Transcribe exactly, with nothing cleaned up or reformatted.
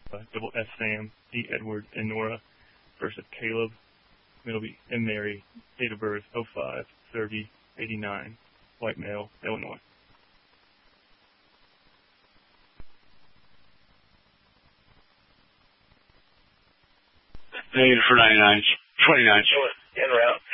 uh, double S Sam, D Edward, and Nora versus Caleb, Middleby, and Mary, date of birth oh five thirty eighty-nine, white male, Illinois. Negative for ninety-nine, twenty-nine. En route.